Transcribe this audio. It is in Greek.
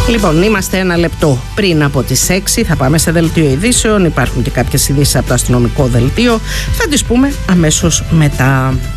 Λοιπόν, είμαστε ένα λεπτό πριν από τις 6. Θα πάμε σε δελτίο ειδήσεων. Υπάρχουν και κάποιες ειδήσεις από το αστυνομικό δελτίο. Θα τις πούμε αμέσως μετά.